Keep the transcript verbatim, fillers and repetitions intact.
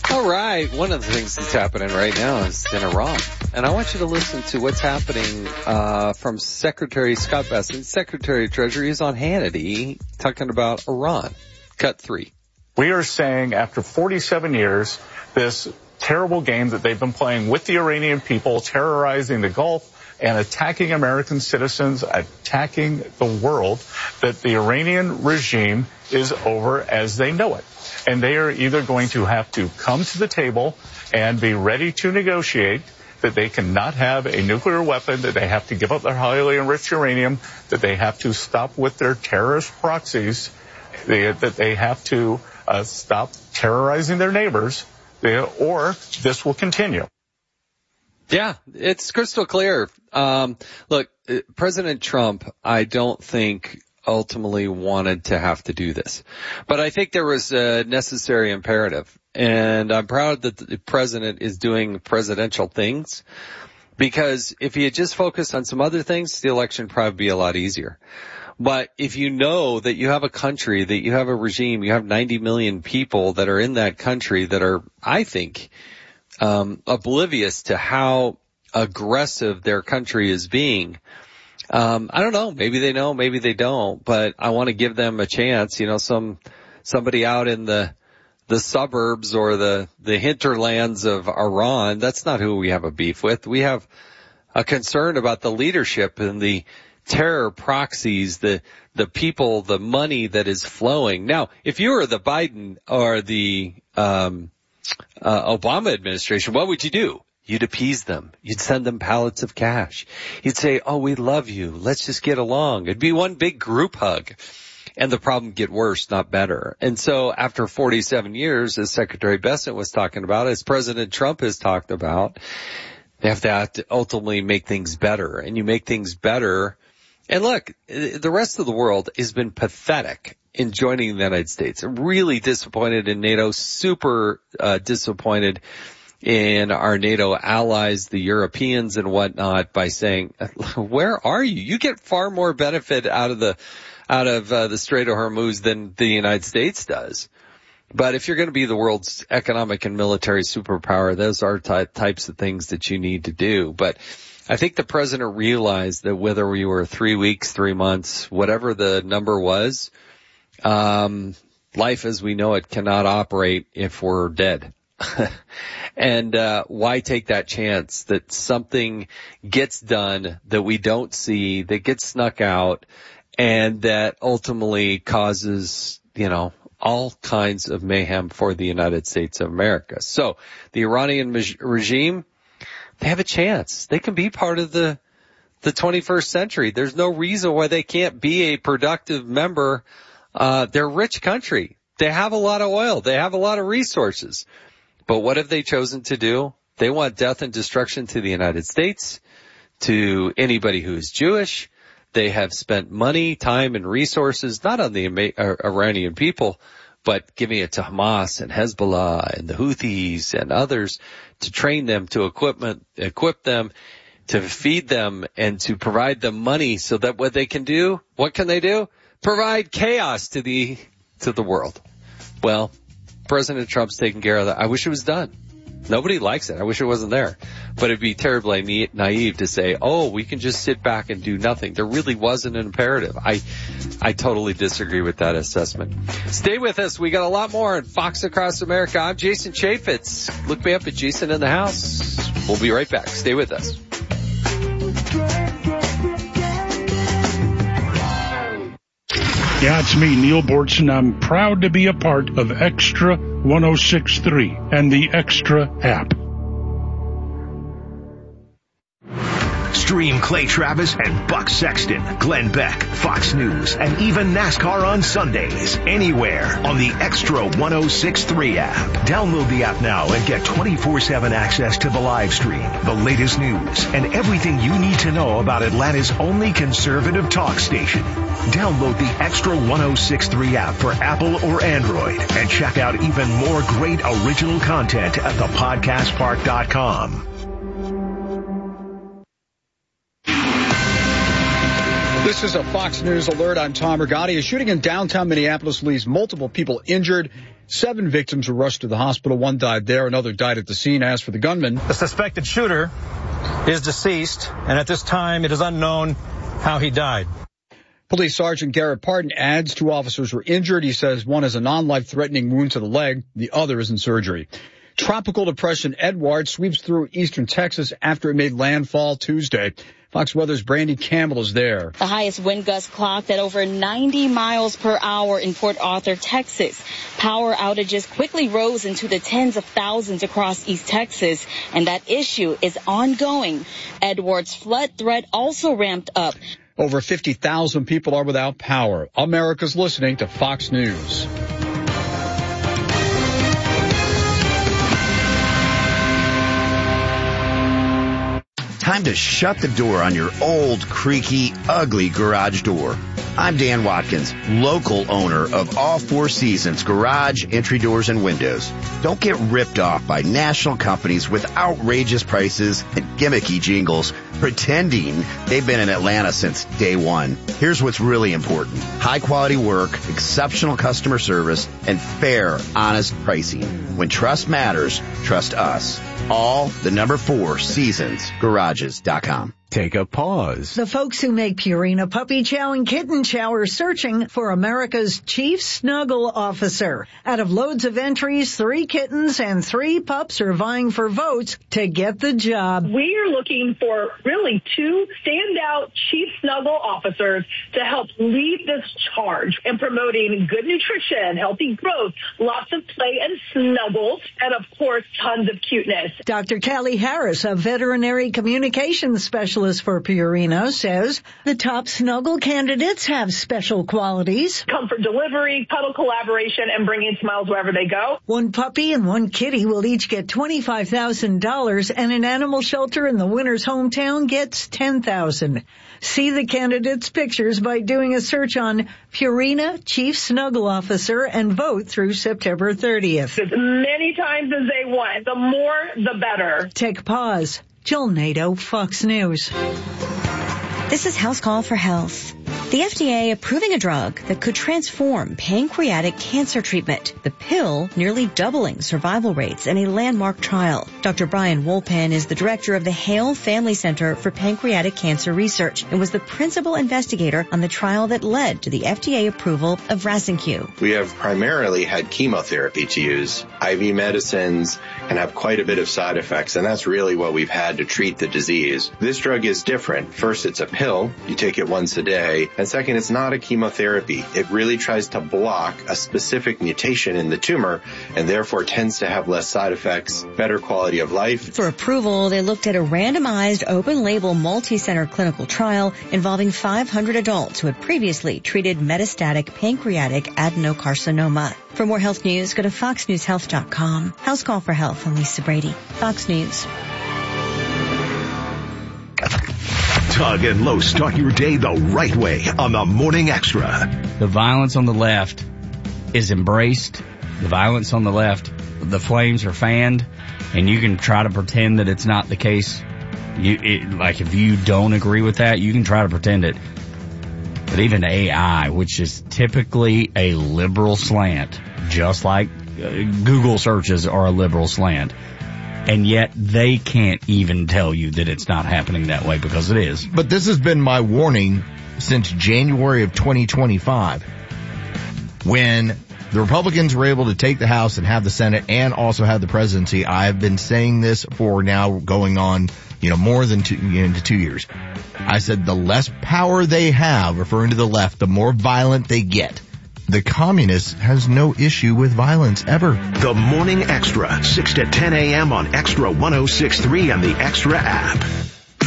All right. One of the things that's happening right now is in Iran. And I want you to listen to what's happening uh from Secretary Scott Bessent. Secretary of Treasury is on Hannity talking about Iran. Cut three. We are saying after forty-seven years, this terrible game that they've been playing with the Iranian people, terrorizing the Gulf and attacking American citizens, attacking the world, that the Iranian regime is over as they know it. And they are either going to have to come to the table and be ready to negotiate, that they cannot have a nuclear weapon, that they have to give up their highly enriched uranium, that they have to stop with their terrorist proxies, they, that they have to uh, stop terrorizing their neighbors, they, or this will continue. Yeah, it's crystal clear. Um, look, President Trump, I don't think ultimately wanted to have to do this, but I think there was a necessary imperative, and I'm proud that the president is doing presidential things, because if he had just focused on some other things, the election would probably be a lot easier. But if you know that you have a country, that you have a regime, you have ninety million people that are in that country that are, I think, um, oblivious to how aggressive their country is being. Um, I don't know. Maybe they know, maybe they don't, but I want to give them a chance. You know, some, somebody out in the, the suburbs or the, the hinterlands of Iran, that's not who we have a beef with. We have a concern about the leadership and the terror proxies, the, the people, the money that is flowing. Now, if you were the Biden or the, um, uh, Obama administration, what would you do? You'd appease them. You'd send them pallets of cash. You'd say, oh, we love you. Let's just get along. It'd be one big group hug. And the problem get worse, not better. And so after forty-seven years, as Secretary Bessent was talking about, as President Trump has talked about, they have to, have to ultimately make things better. And you make things better. And look, the rest of the world has been pathetic in joining the United States. Really disappointed in NATO, super uh, disappointed in our NATO allies, the Europeans and whatnot, by saying, where are you? You get far more benefit out of the, out of uh, the Strait of Hormuz than the United States does. But if you're going to be the world's economic and military superpower, those are ty- types of things that you need to do. But I think the president realized that whether we were three weeks, three months, whatever the number was, um, life as we know it cannot operate if we're dead. And uh why take that chance that something gets done that we don't see, that gets snuck out, and that ultimately causes, you know, all kinds of mayhem for the United States of America. So the Iranian me- regime, they have a chance. They can be part of the the twenty-first century. There's no reason why they can't be a productive member. Uh they're a rich country. They have a lot of oil. They have a lot of resources. But what have they chosen to do? They want death and destruction to the United States, to anybody who is Jewish. They have spent money, time, and resources, not on the Iranian people, but giving it to Hamas and Hezbollah and the Houthis and others to train them, to equipment, equip them, to feed them, and to provide them money so that what they can do, what can they do? Provide chaos to the, to the world. Well, President Trump's taking care of that. I wish it was done. Nobody likes it. I wish it wasn't there. But it'd be terribly naive to say, oh, we can just sit back and do nothing. There really wasn't an imperative. I, I totally disagree with that assessment. Stay with us. We got a lot more on Fox Across America. I'm Jason Chaffetz. Look me up at Jason in the House. We'll be right back. Stay with us. Yeah, it's me, Neil Bortson. I'm proud to be a part of Extra one oh six point three and the Extra app. Stream Clay Travis and Buck Sexton, Glenn Beck, Fox News, and even NASCAR on Sundays, anywhere on the Extra one oh six point three app. Download the app now and get twenty-four seven access to the live stream, the latest news, and everything you need to know about Atlanta's only conservative talk station. Download the Extra one oh six point three app for Apple or Android and check out even more great original content at the podcast park dot com. This is a Fox News alert. I'm Tom Rigotti. A shooting in downtown Minneapolis leaves multiple people injured. Seven victims were rushed to the hospital. One died there. Another died at the scene. As for the gunman, the suspected shooter is deceased, and at this time it is unknown how he died. Police Sergeant Garrett Parton adds two officers were injured. He says one has a non-life-threatening wound to the leg. The other is in surgery. Tropical depression Edward sweeps through eastern Texas after it made landfall Tuesday. Fox Weather's Brandy Campbell is there. The highest wind gust clocked at over ninety miles per hour in Port Arthur, Texas. Power outages quickly rose into the tens of thousands across East Texas, and that issue is ongoing. Edward's flood threat also ramped up. Over fifty thousand people are without power. America's listening to Fox News. Time to shut the door on your old, creaky, ugly garage door. I'm Dan Watkins, local owner of All Four Seasons Garage, Entry Doors, and Windows. Don't get ripped off by national companies with outrageous prices and gimmicky jingles pretending they've been in Atlanta since day one. Here's what's really important. High quality work, exceptional customer service, and fair, honest pricing. When trust matters, trust us. All the number four seasons garages dot com. Take a pause. The folks who make Purina Puppy Chow and Kitten Chow are searching for America's chief snuggle officer. Out of loads of entries, three kittens and three pups are vying for votes to get the job. We are looking for really two standout chief snuggle officers to help lead this charge in promoting good nutrition, healthy growth, lots of play and snuggles, and of course, tons of cuteness. Doctor Callie Harris, a veterinary communications specialist for Purina, says the top snuggle candidates have special qualities. Comfort delivery, cuddle collaboration, and bringing smiles wherever they go. One puppy and one kitty will each get twenty-five thousand dollars, and an animal shelter in the winner's hometown gets ten thousand dollars. See the candidates' pictures by doing a search on Purina Chief Snuggle Officer and vote through September thirtieth. As many times as they want. The more, the better. Take a pause. Jill Nato, Fox News. This is House Call for Health. The F D A approving a drug that could transform pancreatic cancer treatment. The pill nearly doubling survival rates in a landmark trial. Doctor Brian Wolpan is the director of the Hale Family Center for Pancreatic Cancer Research and was the principal investigator on the trial that led to the F D A approval of Rasenq. We have primarily had chemotherapy to use. I V medicines can have quite a bit of side effects, and that's really what we've had to treat the disease. This drug is different. First, it's a pill. You take it once a day. And second, it's not a chemotherapy. It really tries to block a specific mutation in the tumor and therefore tends to have less side effects, better quality of life. For approval, they looked at a randomized open-label multi-center clinical trial involving five hundred adults who had previously treated metastatic pancreatic adenocarcinoma. For more health news, go to fox news health dot com. House Call for Health, I'm Lisa Brady. Fox News. Tug and Lowe start your day the right way on the Morning Extra. The violence on the left is embraced. The violence on the left, the flames are fanned, and you can try to pretend that it's not the case. You, it, like if you don't agree with that, you can try to pretend it. But even A I, which is typically a liberal slant, just like uh, Google searches are a liberal slant, and yet they can't even tell you that it's not happening that way because it is. But this has been my warning since January of twenty twenty-five, when the Republicans were able to take the House and have the Senate and also have the presidency. I have been saying this for now going on, you know, more than two, you know, two years. I said the less power they have, referring to the left, the more violent they get. The communist has no issue with violence ever. The Morning Extra, six to ten a.m. on Extra one oh six point three and the Extra app.